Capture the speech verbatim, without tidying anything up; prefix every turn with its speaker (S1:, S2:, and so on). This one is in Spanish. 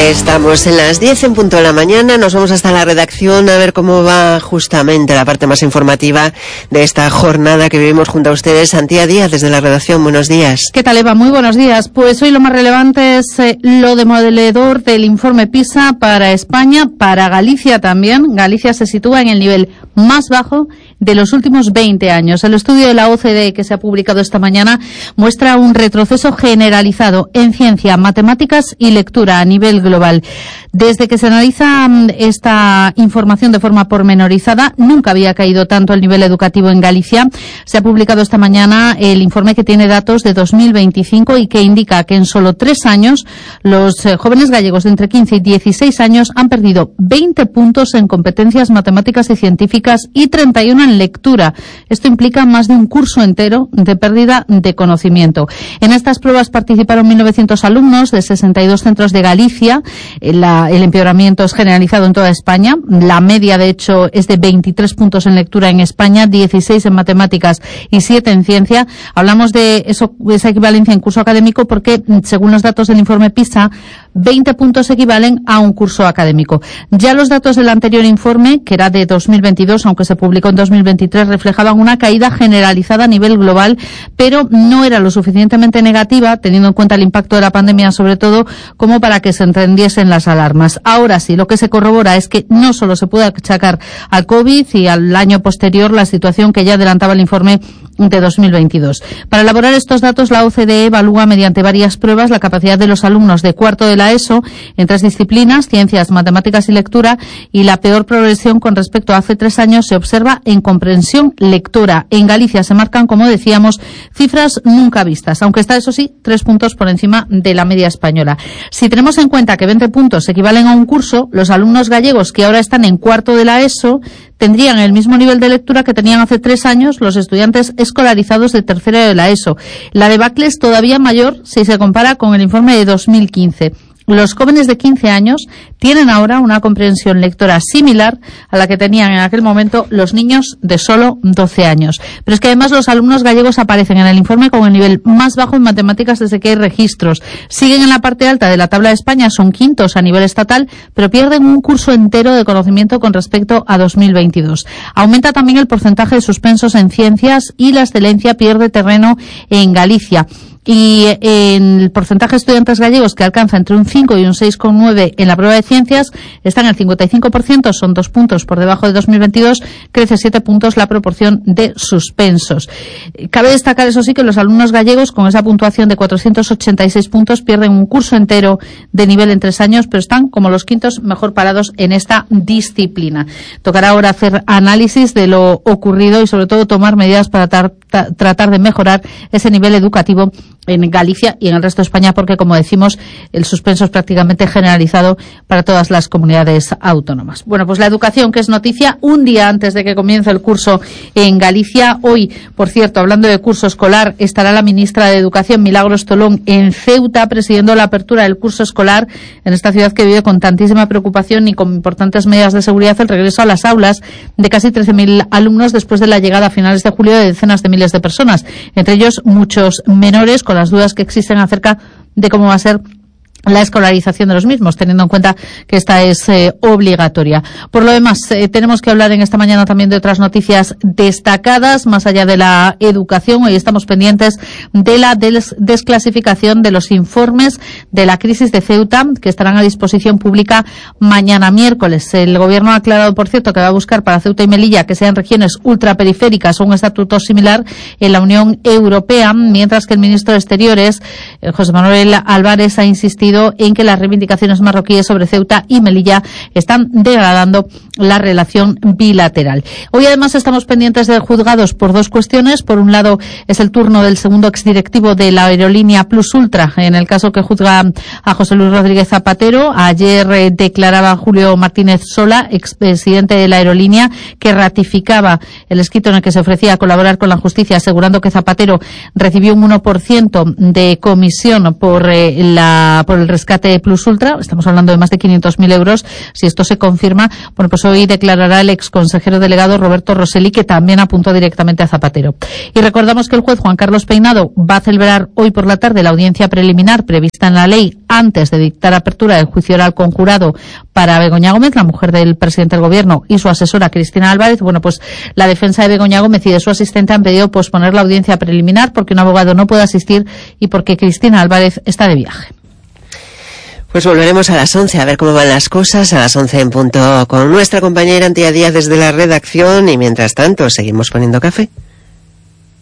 S1: Estamos en las diez en punto de la mañana, nos vamos hasta la redacción a ver cómo va justamente la parte más informativa de esta jornada que vivimos junto a ustedes. Antía Díaz, desde la redacción, buenos días.
S2: ¿Qué tal, Eva? Muy buenos días. Pues hoy lo más relevante es eh, lo demoledor del informe PISA para España, para Galicia también. Galicia se sitúa en el nivel más bajo de los últimos veinte años. El estudio de la O C D E que se ha publicado esta mañana muestra un retroceso generalizado en ciencia, matemáticas y lectura a nivel global. Desde que se analiza esta información de forma pormenorizada, nunca había caído tanto el nivel educativo en Galicia. Se ha publicado esta mañana el informe que tiene datos de dos mil veinticinco y que indica que en solo tres años los eh, jóvenes gallegos de entre quince y dieciséis años han perdido veinte puntos en competencias matemáticas y científicas y treinta y uno en lectura. Esto implica más de un curso entero de pérdida de conocimiento. En estas pruebas participaron mil novecientos alumnos de sesenta y dos centros de Galicia. La, el empeoramiento es generalizado en toda España. La media, de hecho, es de veintitrés puntos en lectura en España, dieciséis en matemáticas y siete en ciencia. Hablamos de eso, esa equivalencia en curso académico porque, según los datos del informe PISA, veinte puntos equivalen a un curso académico. Ya los datos del anterior informe, que era de dos mil veintidós, aunque se publicó en dos mil veintitrés, reflejaban una caída generalizada a nivel global, pero no era lo suficientemente negativa, teniendo en cuenta el impacto de la pandemia sobre todo, como para que se encendiesen las alarmas. Ahora sí, lo que se corrobora es que no solo se puede achacar al COVID y al año posterior la situación que ya adelantaba el informe de dos mil veintidós. Para elaborar estos datos, la O C D E evalúa mediante varias pruebas la capacidad de los alumnos de cuarto de la ESO en tres disciplinas, ciencias, matemáticas y lectura, y la peor progresión con respecto a hace tres años se observa en comprensión lectora. En Galicia se marcan, como decíamos, cifras nunca vistas, aunque está, eso sí, tres puntos por encima de la media española. Si tenemos en cuenta que veinte puntos equivalen a un curso, los alumnos gallegos que ahora están en cuarto de la ESO tendrían el mismo nivel de lectura que tenían hace tres años los estudiantes escolarizados de tercero de la ESO. La debacle es todavía mayor si se compara con el informe de dos mil quince. Los jóvenes de quince años tienen ahora una comprensión lectora similar a la que tenían en aquel momento los niños de solo doce años. Pero es que además los alumnos gallegos aparecen en el informe con el nivel más bajo en matemáticas desde que hay registros. Siguen en la parte alta de la tabla de España, son quintos a nivel estatal, pero pierden un curso entero de conocimiento con respecto a dos mil veintidós. Aumenta también el porcentaje de suspensos en ciencias y la excelencia pierde terreno en Galicia. Y en el porcentaje de estudiantes gallegos que alcanza entre un cinco y un seis coma nueve en la prueba de ciencias está en el cincuenta y cinco por ciento, son dos puntos por debajo de dos mil veintidós, crece siete puntos la proporción de suspensos. Cabe destacar, eso sí, que los alumnos gallegos con esa puntuación de cuatrocientos ochenta y seis puntos pierden un curso entero de nivel en tres años, pero están como los quintos mejor parados en esta disciplina. Tocará ahora hacer análisis de lo ocurrido y sobre todo tomar medidas para tar, ta, tratar de mejorar ese nivel educativo en Galicia y en el resto de España, porque, como decimos, el suspenso es prácticamente generalizado para todas las comunidades autónomas. Bueno, pues la educación, que es noticia un día antes de que comience el curso en Galicia. Hoy, por cierto, hablando de curso escolar, estará la ministra de Educación, Milagros Tolón, en Ceuta, presidiendo la apertura del curso escolar en esta ciudad que vive con tantísima preocupación y con importantes medidas de seguridad el regreso a las aulas de casi trece mil alumnos después de la llegada a finales de julio de decenas de miles de personas, entre ellos muchos menores, con las dudas que existen acerca de cómo va a ser la escolarización de los mismos, teniendo en cuenta que esta es eh, obligatoria. Por lo demás, eh, tenemos que hablar en esta mañana también de otras noticias destacadas, más allá de la educación. Hoy estamos pendientes de la des- desclasificación de los informes de la crisis de Ceuta, que estarán a disposición pública mañana miércoles. El Gobierno ha aclarado, por cierto, que va a buscar para Ceuta y Melilla que sean regiones ultraperiféricas o un estatuto similar en la Unión Europea, mientras que el ministro de Exteriores, eh, José Manuel Álvarez, ha insistido en que las reivindicaciones marroquíes sobre Ceuta y Melilla están degradando la relación bilateral. Hoy además estamos pendientes de juzgados por dos cuestiones. Por un lado es el turno del segundo exdirectivo de la aerolínea Plus Ultra, en el caso que juzga a José Luis Rodríguez Zapatero. Ayer eh, declaraba Julio Martínez Sola, expresidente de la aerolínea, que ratificaba el escrito en el que se ofrecía a colaborar con la justicia, asegurando que Zapatero recibió un uno por ciento de comisión por, eh, la, por el el rescate Plus Ultra. Estamos hablando de más de quinientos mil euros. Si esto se confirma, bueno, pues hoy declarará el exconsejero delegado Roberto Rosselli, que también apuntó directamente a Zapatero. Y recordamos que el juez Juan Carlos Peinado va a celebrar hoy por la tarde la audiencia preliminar prevista en la ley antes de dictar apertura del juicio oral conjurado para Begoña Gómez, la mujer del presidente del Gobierno, y su asesora Cristina Álvarez. Bueno, pues la defensa de Begoña Gómez y de su asistente han pedido posponer la audiencia preliminar porque un abogado no puede asistir y porque Cristina Álvarez está de viaje.
S1: Pues volveremos a las once a ver cómo van las cosas, a las once en punto, con nuestra compañera Antía Díaz desde la redacción, y mientras tanto seguimos poniendo café.